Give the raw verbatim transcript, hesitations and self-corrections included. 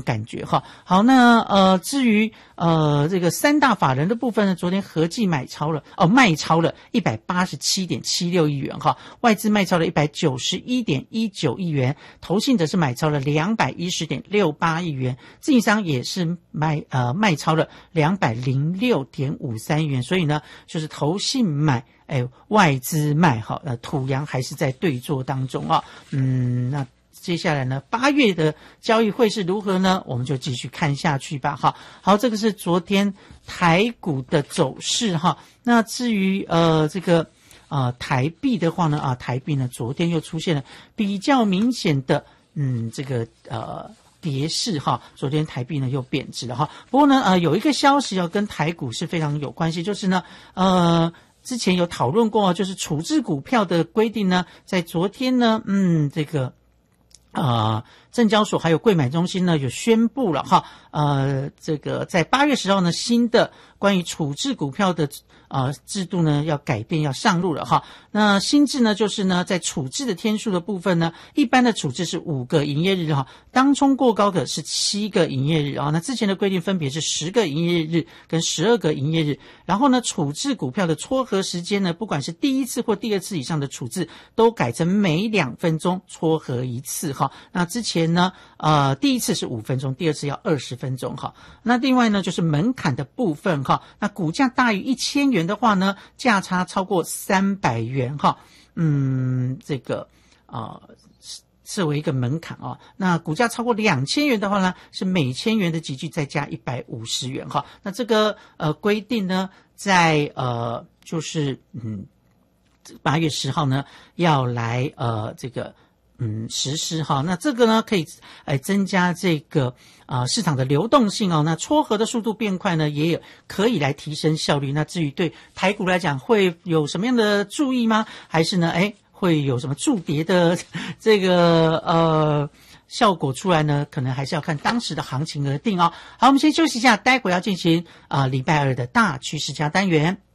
种感觉哈。好，那呃至于呃这个三大法人的部分呢，昨天合计买超了哦卖超了 一百八十七点七六亿元哈，外资卖超了 一百九十一点一九亿元，投信则是买超了 两百一十点六八亿元，自营商也是卖呃卖超了 两百零六点五三亿元，所以呢就是投信买哎外资卖哈，呃土洋还是在对做当中啊。嗯，那接下来呢八月的交易会是如何呢？我们就继续看下去吧哈。好，这个是昨天台股的走势哈。那至于呃这个呃台币的话呢啊台币呢昨天又出现了比较明显的嗯这个呃跌势哈，昨天台币呢又贬值了哈。不过呢呃有一个消息要跟台股是非常有关系，就是呢呃之前有讨论过，就是处置股票的规定呢，在昨天呢嗯这个呃，证交所还有柜买中心呢有宣布了哈，呃，这个在八月十号呢，新的关于处置股票的呃制度呢要改变，要上路了哈。那新制呢就是呢，在处置的天数的部分呢，一般的处置是五个营业日哈，当冲过高的是七个营业日啊。那之前的规定分别是十个营业日跟十二个营业日，然后呢，处置股票的撮合时间呢，不管是第一次或第二次以上的处置，都改成每两分钟撮合一次哈。那之前呢，呃，第一次是五分钟，第二次要二十分钟哈。那另外呢，就是门槛的部分哈。那股价大于一千元的话呢，价差超过三百元哈，嗯，这个呃设为一个门槛啊。那股价超过两千元的话呢，是每千元的集聚再加一百五十元哈。那这个呃规定呢，在呃就是嗯八月十号呢要来呃这个。嗯，实施哈，那这个呢可以呃增加这个呃市场的流动性哦，那撮合的速度变快呢，也有可以来提升效率。那至于对台股来讲，会有什么样的注意吗？还是呢，哎，会有什么筑跌的这个呃效果出来呢？可能还是要看当时的行情而定哦。好，我们先休息一下，待会要进行啊、呃、礼拜二的大趋势加单元。